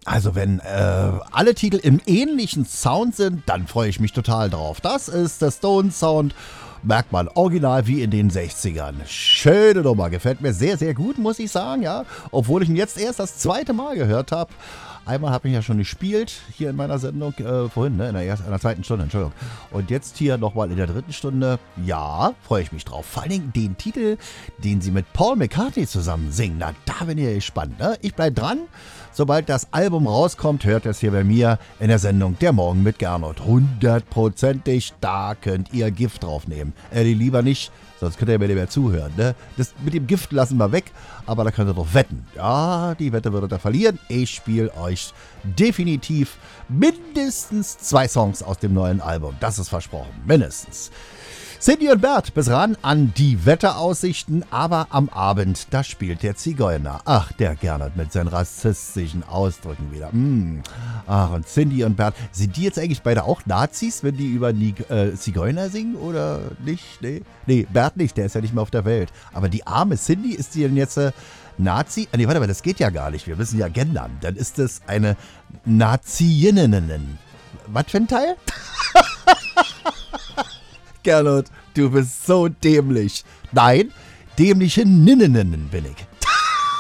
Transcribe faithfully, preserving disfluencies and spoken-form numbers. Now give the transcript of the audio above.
Also wenn äh, alle Titel im ähnlichen Sound sind, dann freue ich mich total drauf. Das ist der Stone-Sound, merkt man, original wie in den sechzigern. Schöne Nummer, gefällt mir sehr, sehr gut, muss ich sagen, ja. Obwohl ich ihn jetzt erst das zweite Mal gehört habe. Einmal habe ich ja schon gespielt, hier in meiner Sendung, äh, vorhin, ne, in der, ersten, in der zweiten Stunde, Entschuldigung. Und jetzt hier nochmal in der dritten Stunde, ja, freue ich mich drauf. Vor allen Dingen den Titel, den sie mit Paul McCartney zusammen singen, na, da bin ich gespannt, ne? Ich bleib dran. Sobald das Album rauskommt, hört ihr es hier bei mir in der Sendung Der Morgen mit Gernot. Hundertprozentig, da könnt ihr Gift draufnehmen. Äh, lieber nicht, sonst könnt ihr mir nicht mehr zuhören. Ne? Das mit dem Gift lassen wir weg, aber da könnt ihr doch wetten. Ja, die Wette würdet ihr verlieren. Ich spiele euch definitiv mindestens zwei Songs aus dem neuen Album. Das ist versprochen, mindestens. Cindy und Bert bis ran an die Wetteraussichten, aber am Abend, da spielt der Zigeuner. Ach, der Gernot mit seinen rassistischen Ausdrücken wieder. Mm. Ach, und Cindy und Bert, sind die jetzt eigentlich beide auch Nazis, wenn die über die äh, Zigeuner singen oder nicht? Nee. nee, Bert nicht, der ist ja nicht mehr auf der Welt. Aber die arme Cindy, ist die denn jetzt äh, Nazi? Ah, nee, warte mal, das geht ja gar nicht. Wir müssen ja gendern. Dann ist es eine Naziinnen. Was für ein Teil? Gernot, du bist so dämlich. Nein, dämliche Ninnenen bin ich.